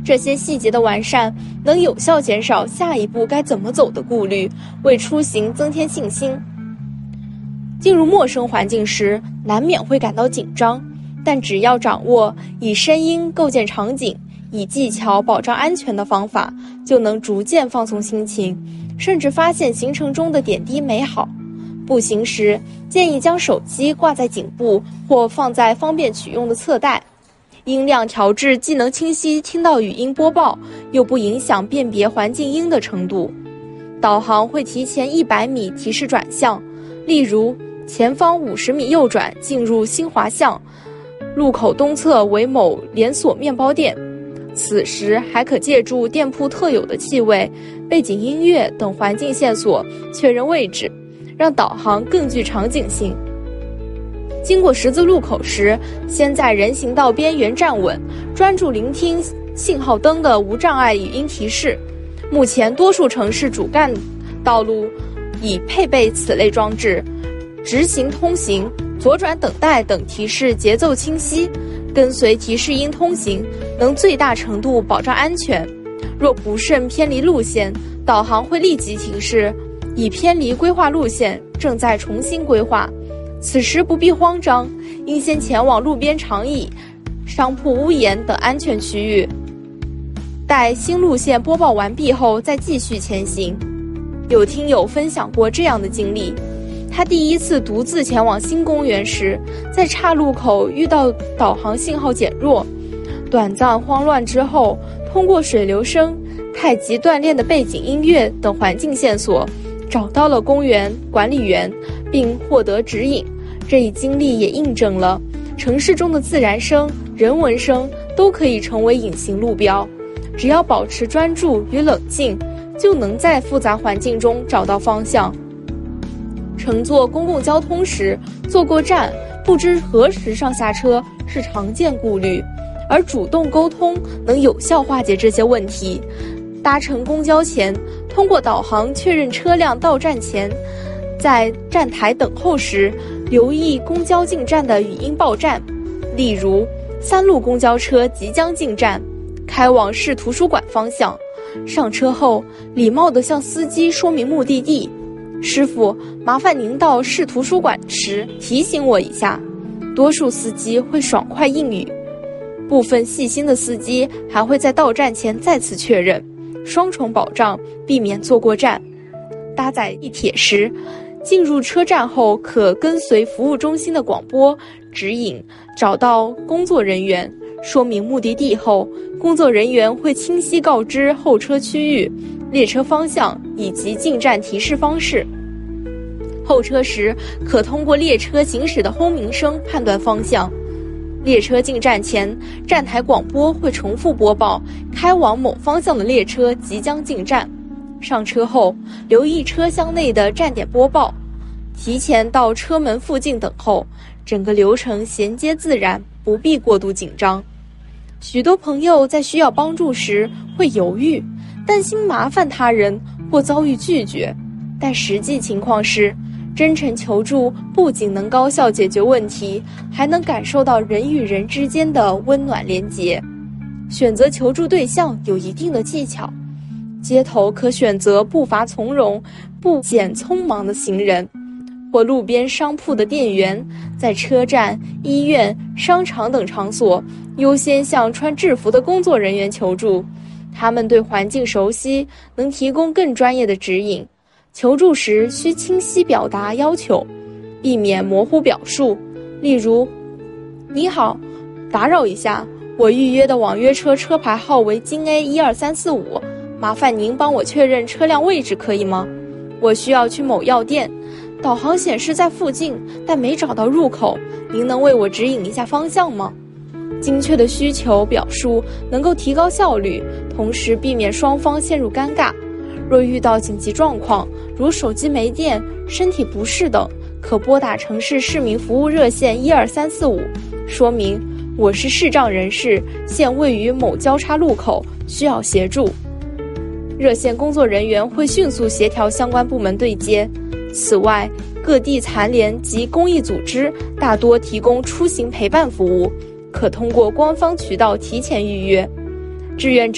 这些细节的完善能有效减少下一步该怎么走的顾虑，为出行增添信心。进入陌生环境时，难免会感到紧张，但只要掌握以声音构建场景，以技巧保障安全的方法，就能逐渐放松心情，甚至发现行程中的点滴美好。步行时，建议将手机挂在颈部或放在方便取用的侧带，音量调至既能清晰听到语音播报，又不影响辨别环境音的程度。导航会提前100米提示转向，例如前方50米右转进入新华巷，路口东侧为某连锁面包店。此时还可借助店铺特有的气味、背景音乐等环境线索确认位置，让导航更具场景性。经过十字路口时，先在人行道边缘站稳，专注聆听信号灯的无障碍语音提示。目前多数城市主干道路已配备此类装置，直行通行、左转等待等提示节奏清晰，跟随提示音通行，能最大程度保障安全。若不慎偏离路线，导航会立即提示已偏离规划路线，正在重新规划。此时不必慌张，应先前往路边长椅、商铺屋檐等安全区域，待新路线播报完毕后再继续前行。有听友分享过这样的经历，他第一次独自前往新公园时，在岔路口遇到导航信号减弱，短暂慌乱之后，通过水流声、太极锻炼的背景音乐等环境线索，找到了公园管理员，并获得指引。这一经历也印证了城市中的自然声、人文声都可以成为隐形路标，只要保持专注与冷静，就能在复杂环境中找到方向。乘坐公共交通时，坐过站不知何时上下车是常见顾虑，而主动沟通能有效化解这些问题。搭乘公交前，通过导航确认车辆到站前，在站台等候时，留意公交进站的语音报站，例如3路公交车即将进站，开往市图书馆方向。上车后，礼貌地向司机说明目的地，师傅，麻烦您到市图书馆时提醒我一下。多数司机会爽快应允，部分细心的司机还会在到站前再次确认，双重保障，避免坐过站。搭载地铁时，进入车站后可跟随服务中心的广播指引找到工作人员，说明目的地后，工作人员会清晰告知候车区域、列车方向以及进站提示方式。候车时可通过列车行驶的轰鸣声判断方向。列车进站前，站台广播会重复播报开往某方向的列车即将进站。上车后，留意车厢内的站点播报，提前到车门附近等候，整个流程衔接自然，不必过度紧张。许多朋友在需要帮助时会犹豫，担心麻烦他人或遭遇拒绝，但实际情况是，真诚求助不仅能高效解决问题，还能感受到人与人之间的温暖连结。选择求助对象有一定的技巧，街头可选择步伐从容、不显匆忙的行人，或路边商铺的店员，在车站、医院、商场等场所优先向穿制服的工作人员求助，他们对环境熟悉，能提供更专业的指引。求助时需清晰表达要求，避免模糊表述，例如，你好，打扰一下，我预约的网约车车牌号为京 A12345，麻烦您帮我确认车辆位置可以吗？我需要去某药店，导航显示在附近，但没找到入口，您能为我指引一下方向吗？精确的需求表述能够提高效率，同时避免双方陷入尴尬。若遇到紧急状况，如手机没电、身体不适等，可拨打城市市民服务热线12345，说明我是视障人士，现位于某交叉路口，需要协助。热线工作人员会迅速协调相关部门对接。此外，各地残联及公益组织大多提供出行陪伴服务，可通过官方渠道提前预约。志愿者